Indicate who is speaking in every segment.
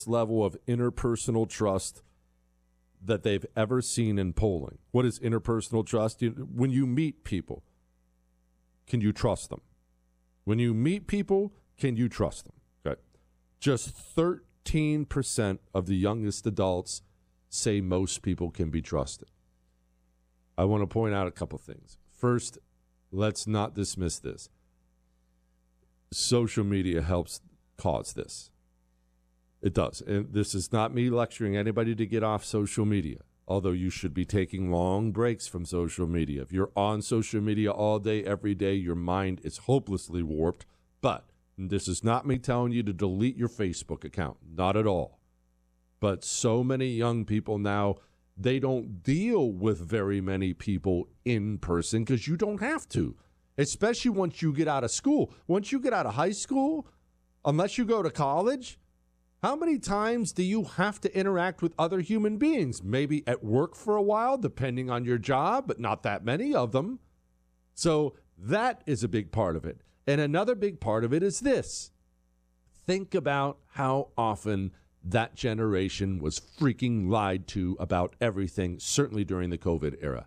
Speaker 1: level of interpersonal trust that they've ever seen in polling. What is interpersonal trust? When you meet people, can you trust them? When you meet people, can you trust them? Okay. Just 13% of the youngest adults say most people can be trusted. I want to point out a couple things. First, let's not dismiss this. Social media helps cause this. It does. And this is not me lecturing anybody to get off social media, although you should be taking long breaks from social media. If you're on social media all day, every day, your mind is hopelessly warped. But this is not me telling you to delete your Facebook account. Not at all. But so many young people now, they don't deal with very many people in person because you don't have to, especially once you get out of school. Once you get out of high school, unless you go to college, how many times do you have to interact with other human beings? Maybe at work for a while, depending on your job, but not that many of them. So that is a big part of it. And another big part of it is this. Think about how often that generation was freaking lied to about everything, certainly during the COVID era.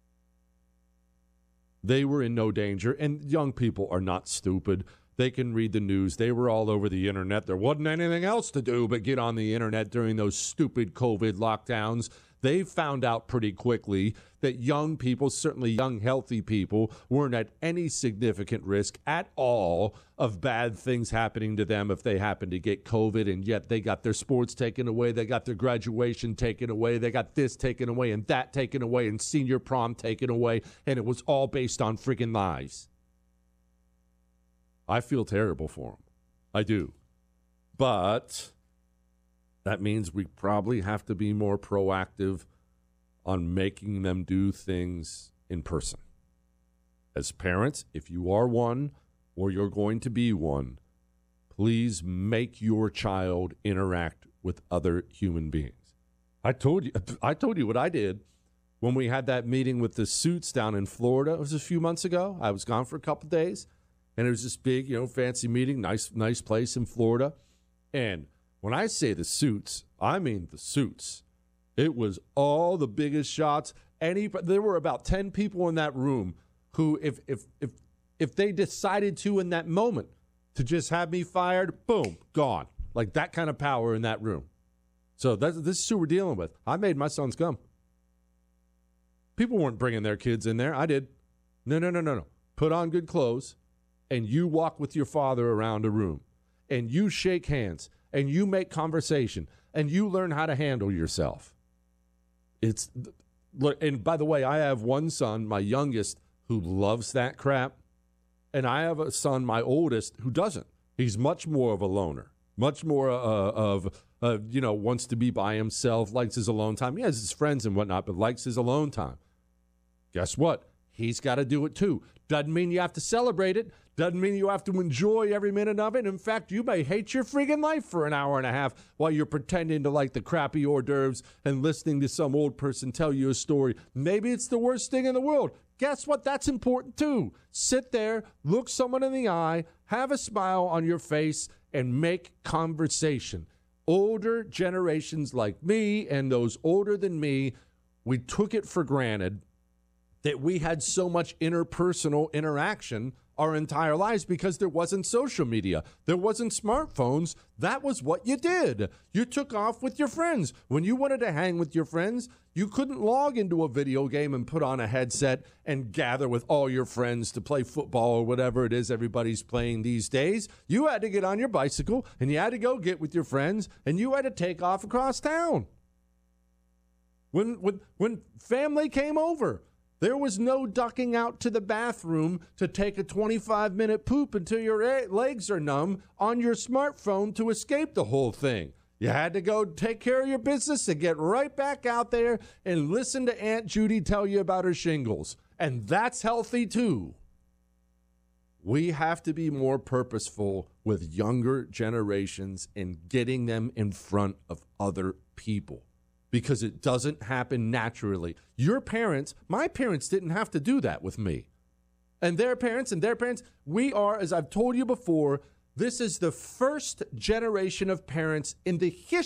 Speaker 1: They were in no danger, and young people are not stupid. They can read the news. They were all over the internet. There wasn't anything else to do but get on the internet during those stupid COVID lockdowns. They found out pretty quickly that young people, certainly young, healthy people, weren't at any significant risk at all of bad things happening to them if they happened to get COVID, and yet they got their sports taken away, they got their graduation taken away, they got this taken away and that taken away and senior prom taken away, and it was all based on freaking lies. I feel terrible for them. I do. But that means we probably have to be more proactive on making them do things in person. As parents, if you are one or you're going to be one, please make your child interact with other human beings. I told you what I did when we had that meeting with the suits down in Florida. It was a few months ago. I was gone for a couple of days, and it was this big, fancy meeting, nice place in Florida. And when I say the suits, I mean the suits. It was all the biggest shots. There were about 10 people in that room who, if they decided to in that moment to just have me fired, boom, gone. Like that kind of power in that room. So this is who we're dealing with. I made my sons come. People weren't bringing their kids in there. I did. No. Put on good clothes, and you walk with your father around a room, and you shake hands, and you make conversation, and you learn how to handle yourself. And by the way, I have one son, my youngest, who loves that crap, and I have a son, my oldest, who doesn't. He's much more of a loner, much more wants to be by himself, likes his alone time. He has his friends and whatnot, but likes his alone time. Guess what? He's got to do it too. Doesn't mean you have to celebrate it. Doesn't mean you have to enjoy every minute of it. In fact, you may hate your friggin' life for an hour and a half while you're pretending to like the crappy hors d'oeuvres and listening to some old person tell you a story. Maybe it's the worst thing in the world. Guess what? That's important too. Sit there, look someone in the eye, have a smile on your face, and make conversation. Older generations like me and those older than me, we took it for granted that we had so much interpersonal interaction our entire lives because there wasn't social media. There wasn't smartphones. That was what you did. You took off with your friends. When you wanted to hang with your friends, you couldn't log into a video game and put on a headset and gather with all your friends to play football or whatever it is everybody's playing these days. You had to get on your bicycle and you had to go get with your friends and you had to take off across town. When family came over, there was no ducking out to the bathroom to take a 25-minute poop until your legs are numb on your smartphone to escape the whole thing. You had to go take care of your business and get right back out there and listen to Aunt Judy tell you about her shingles. And that's healthy too. We have to be more purposeful with younger generations and getting them in front of other people, because it doesn't happen naturally. Your parents, my parents didn't have to do that with me. And their parents, we are, as I've told you before, this is the first generation of parents in the history